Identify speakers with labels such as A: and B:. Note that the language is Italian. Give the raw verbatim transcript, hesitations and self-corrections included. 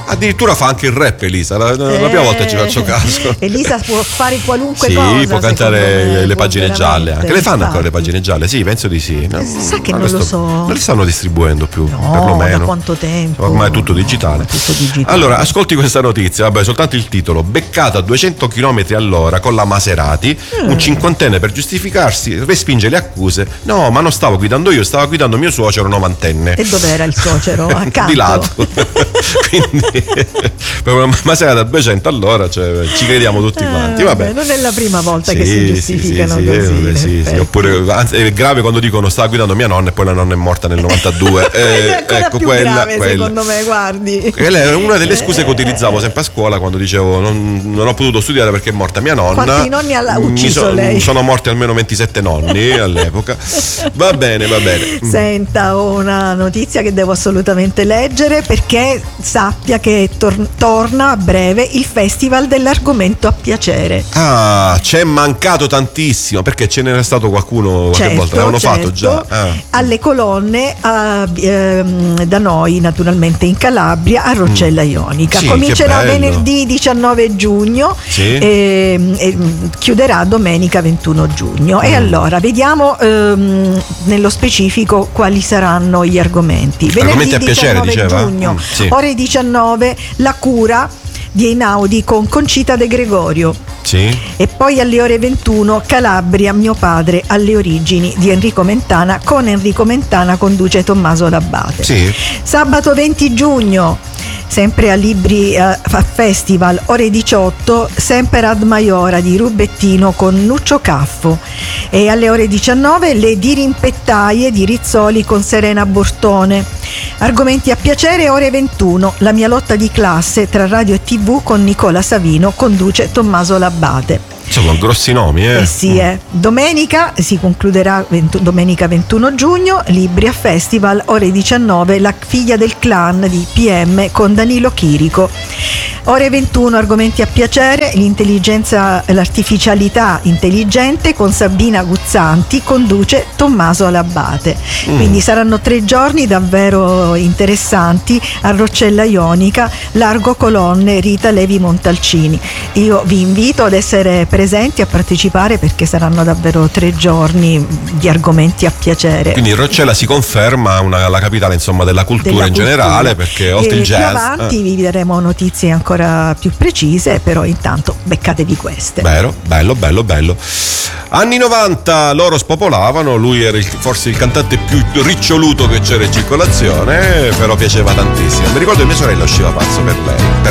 A: Addirittura fa anche il rap Elisa, la, la
B: Eh,
A: prima volta ci faccio caso.
B: Elisa può fare qualunque
A: sì,
B: cosa.
A: può cantare
B: me,
A: le
B: può
A: pagine gialle anche. Le fanno
B: infatti.
A: ancora le pagine gialle? Sì, penso di sì. No?
B: Sa che
A: Ma
B: non lo
A: questo
B: so.
A: Non li stanno distribuendo più,
B: No,
A: perlomeno.
B: da quanto tempo?
A: Ormai è tutto digitale.
B: Tutto digitale.
A: Allora, ascolti questa notizia, vabbè, soltanto il titolo. Beccata a duecento chilometri all'ora con la Maserati, mm. un cinquantenne per giustificarsi respinge le accuse. No, ma non stavo guidando io, stava guidando mio suocero novantenne.
B: E dov'era il suocero? Accanto.
A: Di lato. Quindi per una Maserati a duecento all'ora, cioè, ci crediamo tutti quanti. Vabbè.
B: Eh, non è la prima volta
A: sì,
B: che si
A: sì,
B: giustificano
A: sì,
B: così.
A: eh, sì, sì. Oppure anzi, è grave quando dicono stava guidando mia nonna e poi la nonna è morta nel novantadue. Eh,
B: è ancora
A: ecco,
B: più
A: quella,
B: grave,
A: quella.
B: secondo me, guardi.
A: Quella è una delle scuse che utilizzavo sempre a scuola quando dicevo non, non ho potuto studiare perché è morta mia nonna.
B: Quanti nonni ha ucciso
A: so,
B: lei?
A: Sono morti almeno ventisette nonni all'epoca. Va bene, va bene.
B: Senta, ho una notizia che devo assolutamente leggere, perché sappia che tor- torna a breve il Festival dell'Argomento a Piacere.
A: Ah, c'è mancato tantissimo, perché ce n'era stato qualcuno qualche
B: certo,
A: volta, l'avevano
B: certo,
A: fatto già. Ah.
B: Alle colonne a, ehm, da noi naturalmente in Calabria a Roccella Ionica.
A: Sì,
B: comincerà
A: che bello.
B: venerdì diciannove giugno
A: sì.
B: e, e chiuderà domenica ventuno giugno. Mm. E allora vediamo ehm, nello specifico quali saranno gli argomenti.
A: Argomenti
B: Venerdì
A: a piacere,
B: diciannove
A: diceva?
B: giugno,
A: Mm, sì.
B: ore diciannove, la cura di Einaudi con Concita De Gregorio.
A: Sì.
B: E poi alle ore ventuno Calabria, mio padre alle origini di Enrico Mentana. Con Enrico Mentana conduce Tommaso D'Abate.
A: Sì.
B: Sabato venti giugno, sempre a Libri uh, Festival, ore diciotto, sempre ad Maiora di Rubettino con Nuccio Caffo. E alle ore diciannove le Dirimpettaie di Rizzoli con Serena Bortone. Argomenti a piacere, ore ventuno, la mia lotta di classe tra radio e tv con Nicola Savino, conduce Tommaso L'Abbate.
A: Sono grossi nomi, eh.
B: Eh sì, eh. Domenica si concluderà venti, domenica ventuno giugno, Libria Festival, ore diciannove, la figlia del clan di P M con Danilo Chirico. Ore ventuno, argomenti a piacere, l'intelligenza, l'artificialità intelligente con Sabina Guzzanti, conduce Tommaso L'Abbate. Mm. Quindi saranno tre giorni davvero interessanti a Roccella Ionica, largo Colonne, Rita Levi Montalcini. Io vi invito ad essere presenti, a partecipare, perché saranno davvero tre giorni di argomenti a piacere.
A: Quindi Roccella si conferma una, la capitale, insomma, della cultura
B: della
A: in
B: cultura.
A: generale, perché oltre
B: e
A: il jazz
B: più avanti
A: eh.
B: vi daremo notizie ancora più precise, però intanto beccatevi queste.
A: Vero, bello, bello, bello. Anni novanta loro spopolavano, lui era il, forse il cantante più riccioluto che c'era in circolazione, però piaceva tantissimo. Mi ricordo che mia sorella usciva pazzo per lei. Per